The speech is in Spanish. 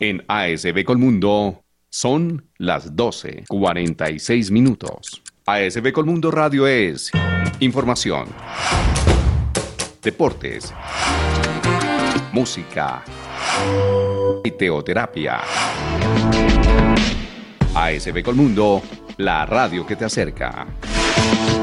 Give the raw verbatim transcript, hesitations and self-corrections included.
En A S B Colmundo son las doce cuarenta y seis minutos. A S B Colmundo Radio es información, deportes, música y teoterapia. A S B Colmundo, la radio que te acerca.